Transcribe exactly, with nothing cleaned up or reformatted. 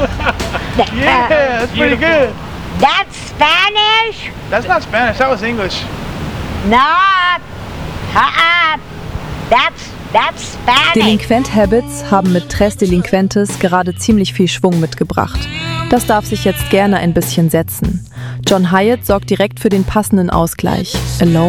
Yeah, that's pretty good. That's Spanish? That's not Spanish, that was English. No. Uh-uh. That's, that's Spanish. Delinquent Habits haben mit Tres Delinquentes gerade ziemlich viel Schwung mitgebracht. Das darf sich jetzt gerne ein bisschen setzen. John Hiatt sorgt direkt für den passenden Ausgleich. Alone